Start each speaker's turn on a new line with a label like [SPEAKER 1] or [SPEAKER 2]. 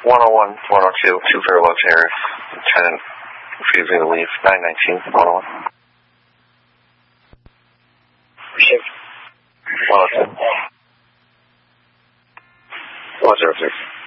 [SPEAKER 1] 101, 102, 2 Farewell Terrace. Lieutenant refusing to leave. 919, 101.
[SPEAKER 2] Shift.
[SPEAKER 1] 102. 106.